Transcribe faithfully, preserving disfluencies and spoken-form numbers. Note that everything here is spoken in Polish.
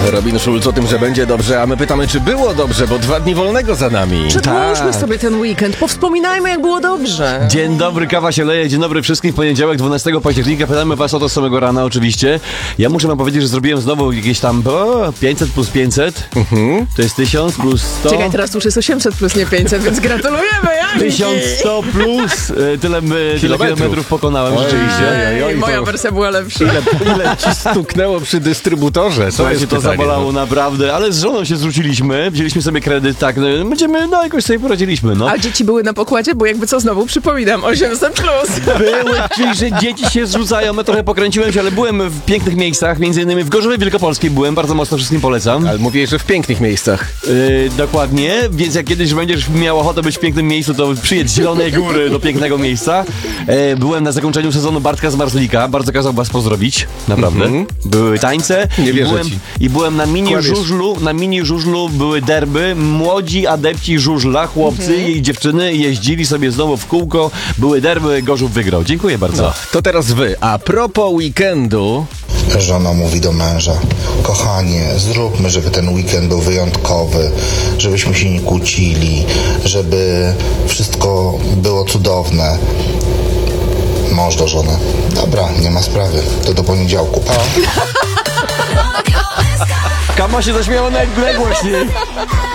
Robin Schulz o tym, że będzie dobrze, a my pytamy, czy było dobrze, bo dwa dni wolnego za nami. Przedłużmy sobie ten weekend, powspominajmy, jak było dobrze. Dzień dobry, kawa się leje, dzień dobry wszystkim. W poniedziałek, dwunastego października, pytamy was o to z samego rana oczywiście. Ja muszę wam powiedzieć, że zrobiłem znowu jakieś tam o, pięćset plus pięćset. Mhm. To jest tysiąc plus sto. Czekaj, teraz już jest osiemset plus nie pięćset, więc gratulujemy, Janki. tysiąc sto plus y, tyle, y, tyle kilometrów pokonałem Oj, rzeczywiście. oj, oj, oj, Moja to- wersja była lepsza. Ile, ile ci stuknęło przy dystrybutorze? Co Słuchajcie, jest to pytanie, zabolało no? naprawdę, ale z żoną się zwróciliśmy, wzięliśmy sobie kredyt, tak, no, będziemy, no jakoś sobie poradziliśmy, no. A dzieci były na pokładzie, bo jakby co, znowu przypominam, osiemset plus. Były, czyli że dzieci się zrzucają, ja trochę pokręciłem się, ale byłem w pięknych miejscach, między innymi w Gorzowie Wielkopolskiej byłem, bardzo mocno wszystkim polecam. Ale mówiłeś, że w pięknych miejscach. Yy, dokładnie, więc jak kiedyś będziesz miał ochotę być w pięknym miejscu, to przyjedź z Zielonej Góry do pięknego miejsca. Yy, byłem na zakończeniu sezonu Bartka z Marzlika, bardzo kazał was pozdrowić, naprawdę. Mhm. Były tańce. Nie i wierzę byłem, ci. I byłem na mini Kłamiesz. żużlu, na mini żużlu były derby, młodzi adepci żużla, chłopcy i dziewczyny jeździli sobie znowu w kółko, były derby, Gorzów wygrał. Dziękuję bardzo. No, to teraz wy. A propos weekendu... Żona mówi do męża: kochanie, zróbmy, żeby ten weekend był wyjątkowy, żebyśmy się nie kłócili, żeby wszystko było cudowne. Mąż do żony: dobra, nie ma sprawy, to do poniedziałku, pa. Kama się zaśmiała naj- najgłośniej.